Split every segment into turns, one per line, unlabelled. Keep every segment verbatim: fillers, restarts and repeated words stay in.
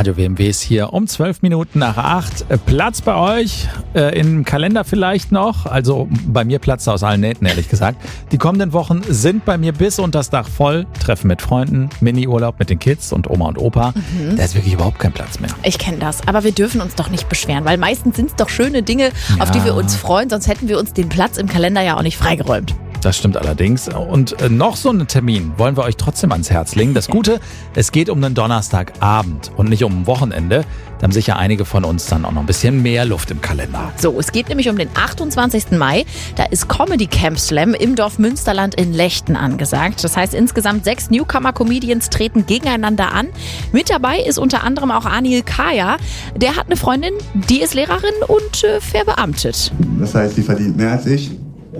Radio W M W ist hier um zwölf Minuten nach acht. Platz bei euch, äh, im Kalender vielleicht noch. Also bei mir Platz aus allen Nähten, ehrlich gesagt. Die kommenden Wochen sind bei mir bis unter das Dach voll. Treffen mit Freunden, Mini-Urlaub mit den Kids und Oma und Opa. Mhm. Da ist wirklich überhaupt kein Platz mehr.
Ich kenne das, aber wir dürfen uns doch nicht beschweren, weil meistens sind es doch schöne Dinge, ja, auf die wir uns freuen. Sonst hätten wir uns den Platz im Kalender ja auch nicht freigeräumt.
Das stimmt allerdings. Und noch so einen Termin wollen wir euch trotzdem ans Herz legen. Das Gute, es geht um einen Donnerstagabend und nicht um ein Wochenende. Da haben sicher einige von uns dann auch noch ein bisschen mehr Luft im Kalender.
So, es geht nämlich um den achtundzwanzigsten Mai. Da ist Comedy Camp Slam im Dorf Münsterland in Lechten angesagt. Das heißt, insgesamt sechs Newcomer-Comedians treten gegeneinander an. Mit dabei ist unter anderem auch Anil Kaya. Der hat eine Freundin, die ist Lehrerin und äh, verbeamtet.
Das heißt, sie verdient mehr als ich.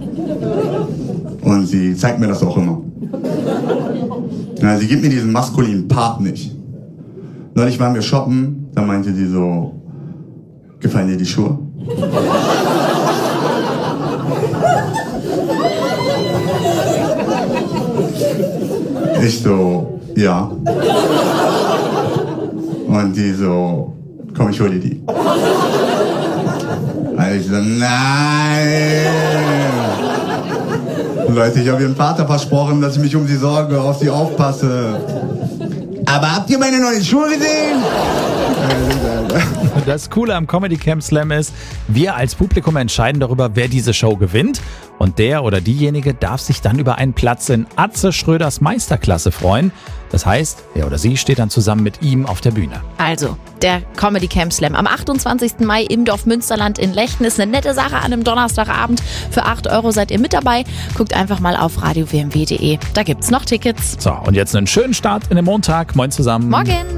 Und sie zeigt mir das auch immer. Ja, sie gibt mir diesen maskulinen Part nicht. Neulich waren wir shoppen, da meinte sie so, gefallen dir die Schuhe? Ich so, ja. Und die so, komm, ich hol dir die. Also ich so, nein! Leute, ich habe ihrem Vater versprochen, dass ich mich um sie sorge, auf sie aufpasse. Aber habt ihr meine neuen Schuhe gesehen?
Das Coole am Comedy Camp Slam ist, wir als Publikum entscheiden darüber, wer diese Show gewinnt. Und der oder diejenige darf sich dann über einen Platz in Atze Schröders Meisterklasse freuen. Das heißt, er oder sie steht dann zusammen mit ihm auf der Bühne.
Also, der Comedy Camp Slam am achtundzwanzigsten Mai im Dorf Münsterland in Lechten ist eine nette Sache an einem Donnerstagabend. Für acht Euro seid ihr mit dabei. Guckt einfach mal auf radio w m w punkt d e. Da gibt's noch Tickets.
So, und jetzt einen schönen Start in den Montag. Moin zusammen.
Morgen.